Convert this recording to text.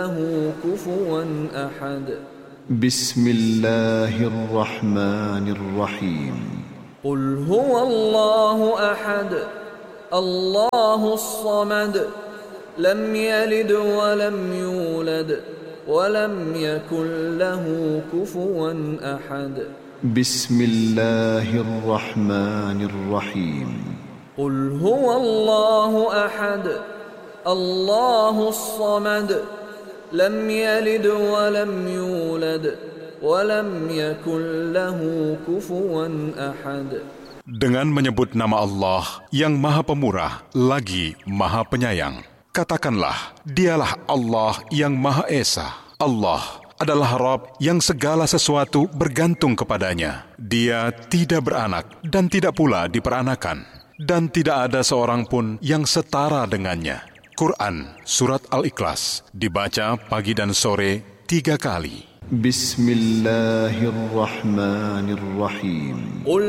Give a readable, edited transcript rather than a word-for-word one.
له كفوا أحد بسم الله الرحمن الرحيم قل هو الله أحد الله الصمد لم يلد ولم يولد ولم يكن له كفوا أحد بسم الله الرحمن الرحيم قل هو الله أحد الله الصمد لم يلد ولم يولد ولم يكن له كفوا أحد. Dengan menyebut nama Allah yang Maha Pemurah lagi Maha Penyayang, katakanlah, dialah Allah yang Maha Esa. Allah adalah Rabb yang segala sesuatu bergantung kepadanya. Dia tidak beranak dan tidak pula diperanakan, dan tidak ada seorang pun yang setara dengannya. Quran Surat Al-Ikhlas dibaca pagi dan sore 3 kali. Bismillahirrahmanirrahim. Qul